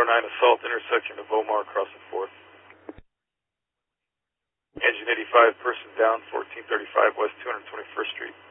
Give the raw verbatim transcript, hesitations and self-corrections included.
nine assault intersection of Omar crossing fourth. Engine eighty-five, person down, fourteen thirty-five West two hundred twenty-first Street.